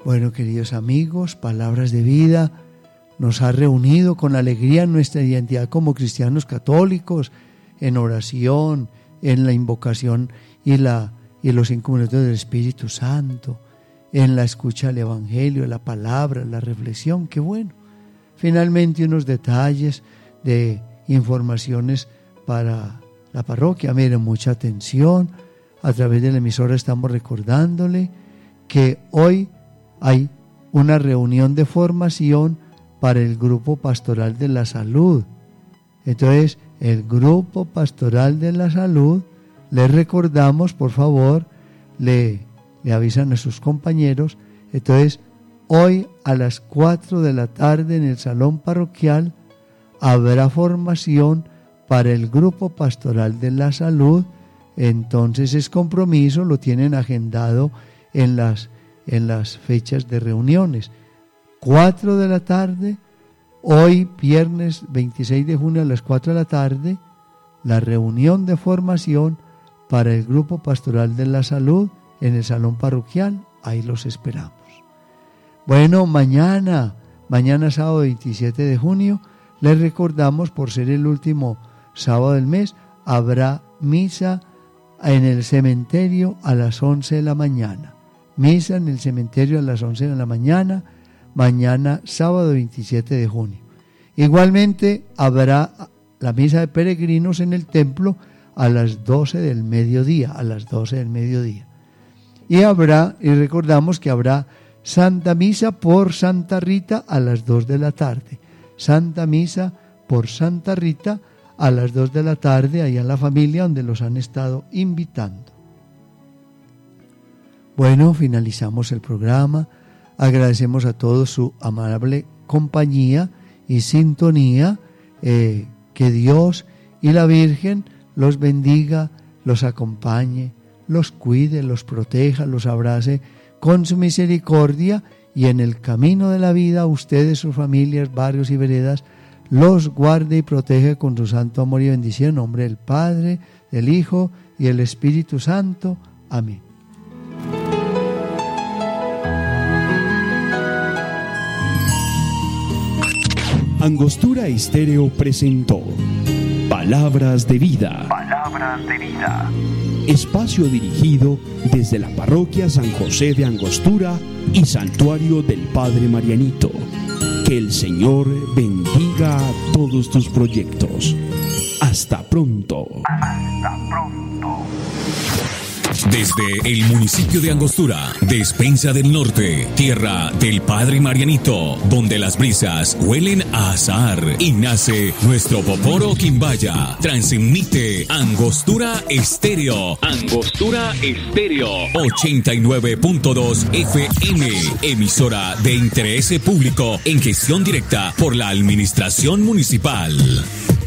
Bueno, queridos amigos, Palabras de Vida nos ha reunido con alegría en nuestra identidad como cristianos católicos, en oración, en la invocación y los 5 minutos del Espíritu Santo, en la escucha del Evangelio, la palabra, la reflexión. ¡Qué bueno! Finalmente, unos detalles de informaciones para la parroquia. Miren, mucha atención. A través de la emisora estamos recordándole que hoy hay una reunión de formación para el Grupo Pastoral de la Salud. Entonces, el Grupo Pastoral de la Salud, les recordamos, por favor, le avisan a sus compañeros. Entonces, hoy a las 4 de la tarde en el Salón Parroquial habrá formación para el Grupo Pastoral de la Salud. Entonces es compromiso, lo tienen agendado en las fechas de reuniones. 4 de la tarde, hoy viernes 26 de junio a las 4 de la tarde, la reunión de formación para el Grupo Pastoral de la Salud en el Salón Parroquial. Ahí los esperamos. Bueno, mañana sábado 27 de junio, les recordamos, por ser el último sábado del mes, habrá misa en el cementerio a las 11 de la mañana. Misa en el cementerio a las 11 de la mañana, mañana sábado 27 de junio. Igualmente habrá la misa de peregrinos en el templo a las 12 del mediodía, Y recordamos que habrá Santa Misa por Santa Rita a las 2 de la tarde. Santa Misa por Santa Rita a las 2 de la tarde, allá en la familia donde los han estado invitando. Bueno, finalizamos el programa. Agradecemos a todos su amable compañía y sintonía. Que Dios y la Virgen los bendiga, los acompañe, los cuide, los proteja, los abrace con su misericordia, y en el camino de la vida, ustedes, sus familias, barrios y veredas, los guarde y protege con su santo amor y bendición. En nombre del Padre, del Hijo y del Espíritu Santo. Amén. Angostura Estéreo presentó Palabras de Vida. Palabras de Vida. Espacio dirigido desde la parroquia San José de Angostura y Santuario del Padre Marianito. Que el Señor bendiga todos tus proyectos. Hasta pronto. Hasta pronto. Desde el municipio de Angostura, Despensa del Norte, tierra del Padre Marianito, donde las brisas huelen a azahar y nace nuestro Poporo Quimbaya, transmite Angostura Estéreo. Angostura Estéreo 89.2 FM, emisora de interés público en gestión directa por la Administración Municipal.